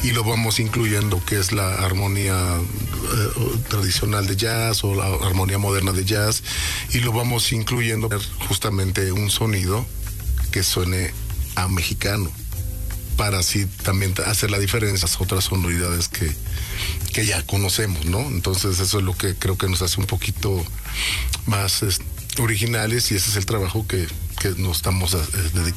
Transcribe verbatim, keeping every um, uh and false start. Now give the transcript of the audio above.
y lo vamos incluyendo, que es la armonía eh, tradicional de jazz o la armonía moderna de jazz, y lo vamos incluyendo justamente un sonido que suene a mexicano, para así también hacer la diferencia a otras sonoridades que, que ya conocemos, ¿no? Entonces eso es lo que creo que nos hace un poquito más es, originales, y ese es el trabajo que, que nos estamos eh, dedicando.